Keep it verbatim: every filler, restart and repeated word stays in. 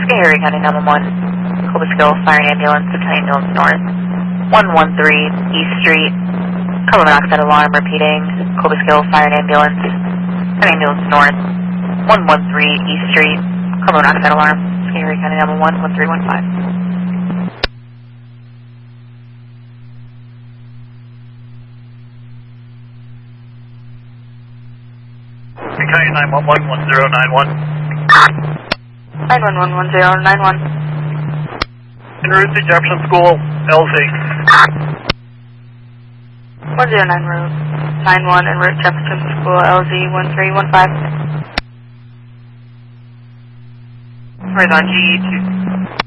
Erie County nine one one, Cobleskill Fire and Ambulance, Italian Mills North, one one three East Street, carbon monoxide alarm repeating, Cobleskill Fire and Ambulance, Italian Mills North, one one three East Street, carbon monoxide alarm, Erie County nine one one, one three one five. County nine one one, one zero nine one. nine one one, one zero nine one. En route to Jefferson School, L Z. one zero nine route, nine one en route Jefferson School, L Z one three one five. Horizon G E two.